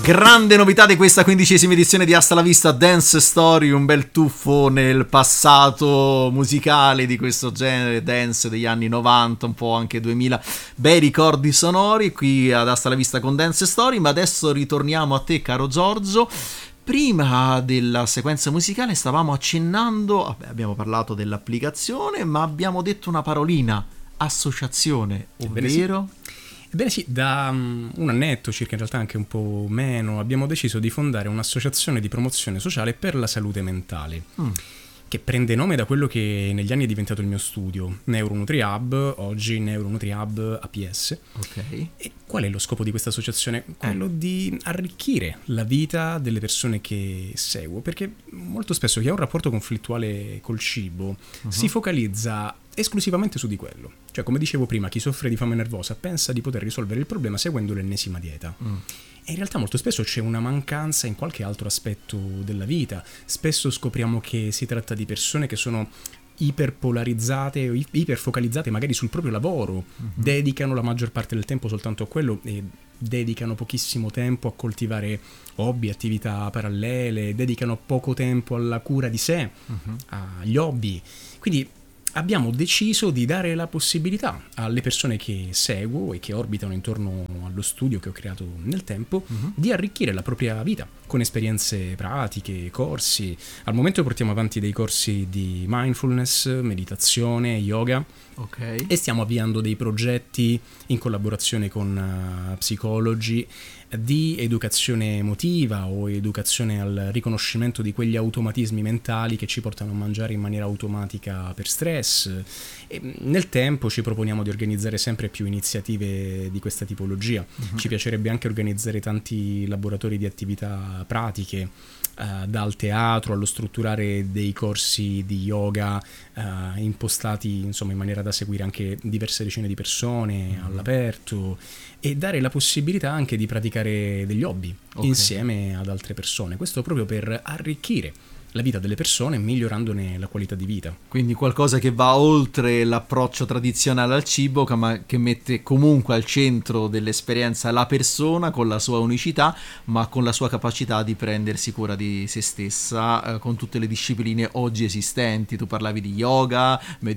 Grande novità di questa 15ª edizione di Hasta la Vista Dance Story, un bel tuffo nel passato musicale di questo genere, dance degli anni 90, un po' anche 2000, bei ricordi sonori qui ad Hasta la Vista con Dance Story. Ma adesso ritorniamo a te, caro Giorgio. Prima della sequenza musicale stavamo accennando, abbiamo parlato dell'applicazione, ma abbiamo detto una parolina, associazione, ovvero... Ebbene sì, da un annetto, circa in realtà anche un po' meno, abbiamo deciso di fondare un'associazione di promozione sociale per la salute mentale, che prende nome da quello che negli anni è diventato il mio studio, NeuroNutriHub, oggi NeuroNutriHub APS. Ok. E qual è lo scopo di questa associazione? Quello di arricchire la vita delle persone che seguo, perché molto spesso chi ha un rapporto conflittuale col cibo si focalizza esclusivamente su di quello. Cioè, come dicevo prima, chi soffre di fame nervosa pensa di poter risolvere il problema seguendo l'ennesima dieta. E in realtà molto spesso c'è una mancanza in qualche altro aspetto della vita. Spesso scopriamo che si tratta di persone che sono iperpolarizzate o iperfocalizzate magari sul proprio lavoro, dedicano la maggior parte del tempo soltanto a quello e dedicano pochissimo tempo a coltivare hobby, attività parallele, dedicano poco tempo alla cura di sé, agli hobby. Quindi abbiamo deciso di dare la possibilità alle persone che seguo e che orbitano intorno allo studio che ho creato nel tempo di arricchire la propria vita con esperienze pratiche, corsi. Al momento portiamo avanti dei corsi di mindfulness, meditazione, yoga. Ok. E stiamo avviando dei progetti in collaborazione con psicologi di educazione emotiva o educazione al riconoscimento di quegli automatismi mentali che ci portano a mangiare in maniera automatica per stress. E nel tempo ci proponiamo di organizzare sempre più iniziative di questa tipologia. Ci piacerebbe anche organizzare tanti laboratori di attività pratiche, dal teatro allo strutturare dei corsi di yoga impostati insomma in maniera da seguire anche diverse decine di persone all'aperto, e dare la possibilità anche di praticare degli hobby insieme ad altre persone. Questo proprio per arricchire la vita delle persone, migliorandone la qualità di vita. Quindi qualcosa che va oltre l'approccio tradizionale al cibo, ma che mette comunque al centro dell'esperienza la persona con la sua unicità, ma con la sua capacità di prendersi cura di se stessa, con tutte le discipline oggi esistenti. Tu parlavi di yoga,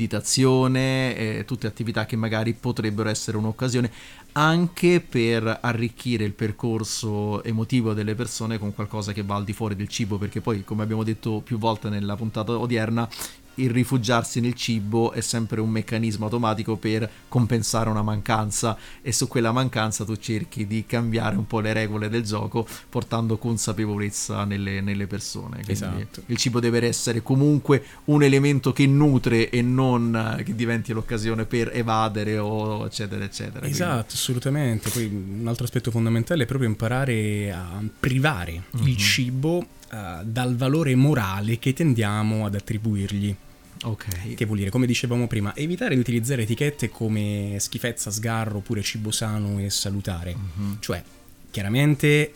meditazione, tutte attività che magari potrebbero essere un'occasione anche per arricchire il percorso emotivo delle persone con qualcosa che va al di fuori del cibo, perché poi, come abbiamo detto più volte nella puntata odierna, il rifugiarsi nel cibo è sempre un meccanismo automatico per compensare una mancanza, e su quella mancanza tu cerchi di cambiare un po' le regole del gioco portando consapevolezza nelle persone. Quindi esatto. Il cibo deve essere comunque un elemento che nutre e non che diventi l'occasione per evadere o eccetera eccetera. Esatto, quindi assolutamente. Poi un altro aspetto fondamentale è proprio imparare a privare il cibo dal valore morale che tendiamo ad attribuirgli. Ok. Che vuol dire, come dicevamo prima, evitare di utilizzare etichette come schifezza, sgarro oppure cibo sano e salutare. Cioè, chiaramente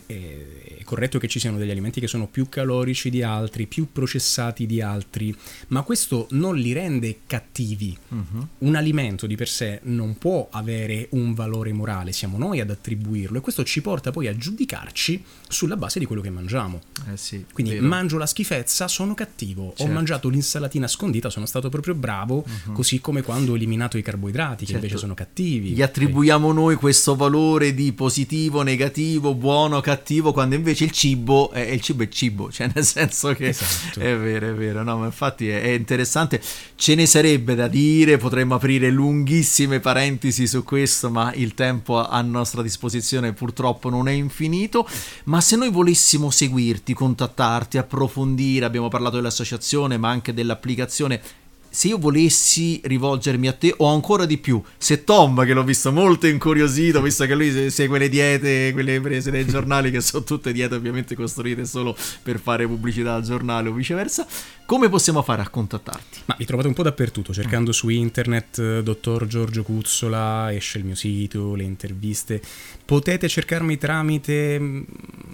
è corretto che ci siano degli alimenti che sono più calorici di altri, più processati di altri, ma questo non li rende cattivi. Un alimento di per sé non può avere un valore morale, siamo noi ad attribuirlo, e questo ci porta poi a giudicarci sulla base di quello che mangiamo. Sì, quindi vero. Mangio la schifezza, sono cattivo. Certo. Ho mangiato l'insalatina scondita, sono stato proprio bravo, così come quando ho eliminato i carboidrati, che invece sono cattivi. Gli attribuiamo noi questo valore di positivo, negativo, buono, cattivo, quando invece il cibo è cibo, cioè nel senso che Esatto. è vero, no, ma infatti è interessante. Ce ne sarebbe da dire, potremmo aprire lunghissime parentesi su questo, ma il tempo a nostra disposizione purtroppo non è infinito. Ma se noi volessimo seguirti, contattarti, approfondire, abbiamo parlato dell'associazione ma anche dell'applicazione, se io volessi rivolgermi a te, o ancora di più, se Tom, che l'ho visto molto incuriosito, visto che lui segue le diete, quelle prese dai giornali, che sono tutte diete ovviamente costruite solo per fare pubblicità al giornale o viceversa, come possiamo fare a contattarti? Ma mi trovate un po' dappertutto, cercando su internet dottor Giorgio Cuzzola, esce il mio sito, le interviste. Potete cercarmi tramite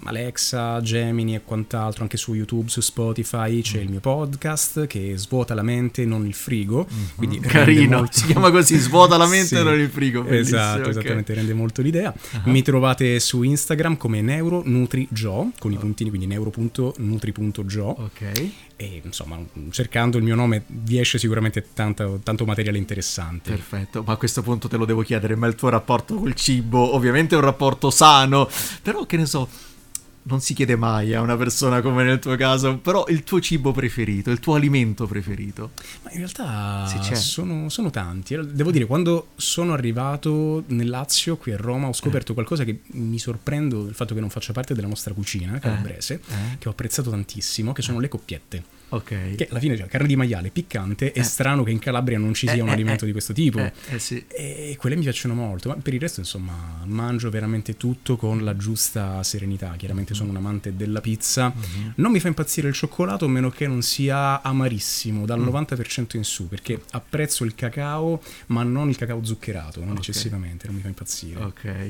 Alexa, Gemini e quant'altro. Anche su YouTube, su Spotify c'è il mio podcast che svuota la mente, non il frigo. Quindi carino, molto... si chiama così, svuota la mente sì, e non il frigo. Bellissimo, esatto, okay. Esattamente, rende molto l'idea. Mi trovate su Instagram come NeuroNutriGio con i puntini, quindi neuro.nutri.gio. Ok. E insomma, cercando il mio nome vi esce sicuramente tanto materiale interessante. Perfetto, ma a questo punto te lo devo chiedere, ma il tuo rapporto col cibo ovviamente è un rapporto sano, però che ne so, non si chiede mai a una persona come nel tuo caso, però il tuo cibo preferito, il tuo alimento preferito? Ma in realtà c'è. sono tanti. Devo dire, quando sono arrivato nel Lazio, qui a Roma, ho scoperto qualcosa che mi sorprendo del fatto che non faccia parte della nostra cucina calabrese, che ho apprezzato tantissimo, che sono le coppiette. Ok. Che alla fine, cioè, carne di maiale piccante, è strano che in Calabria non ci sia un alimento di questo tipo. Sì. E quelle mi piacciono molto, ma per il resto, insomma, mangio veramente tutto con la giusta serenità. Chiaramente sono un amante della pizza. Non mi fa impazzire il cioccolato, a meno che non sia amarissimo, dal 90% in su, perché apprezzo il cacao, ma non il cacao zuccherato, non eccessivamente, non mi fa impazzire.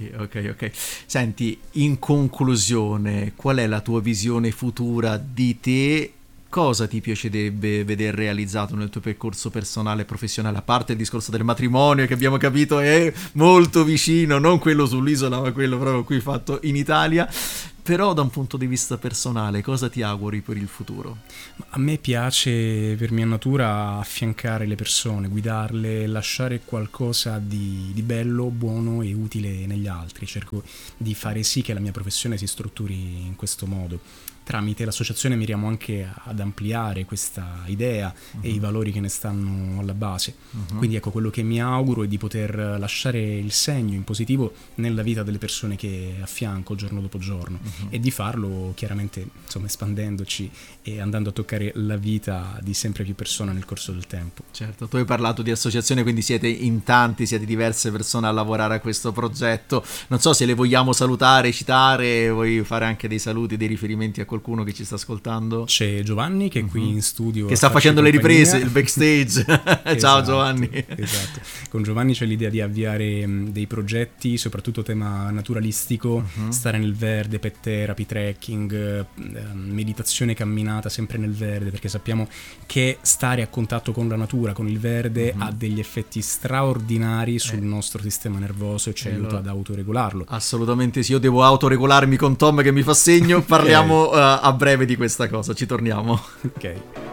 Ok. Senti, in conclusione, qual è la tua visione futura di te? Cosa ti piacerebbe vedere realizzato nel tuo percorso personale e professionale, a parte il discorso del matrimonio che abbiamo capito è molto vicino, non quello sull'isola ma quello proprio qui fatto in Italia, però da un punto di vista personale cosa ti auguri per il futuro? A me piace per mia natura affiancare le persone, guidarle, lasciare qualcosa di bello, buono e utile negli altri. Cerco di fare sì che la mia professione si strutturi in questo modo. Tramite l'associazione miriamo anche ad ampliare questa idea e i valori che ne stanno alla base. Quindi ecco, quello che mi auguro è di poter lasciare il segno in positivo nella vita delle persone che affianco giorno dopo giorno e di farlo chiaramente, insomma, espandendoci e andando a toccare la vita di sempre più persone nel corso del tempo. Certo, tu hai parlato di associazione, quindi siete in tanti, siete diverse persone a lavorare a questo progetto. Non so se le vogliamo salutare, citare, vuoi fare anche dei saluti, dei riferimenti a qualcuno che ci sta ascoltando? C'è Giovanni che è qui in studio che sta facendo le riprese, il backstage. Ciao Giovanni. Esatto. Con Giovanni c'è l'idea di avviare dei progetti, soprattutto tema naturalistico, stare nel verde, pet therapy, trekking, meditazione camminata sempre nel verde, perché sappiamo che stare a contatto con la natura, con il verde, ha degli effetti straordinari sul nostro sistema nervoso e ci aiuta ad autoregolarlo. Assolutamente sì, io devo autoregolarmi con Tom che mi fa segno, parliamo a breve di questa cosa, ci torniamo. Ok.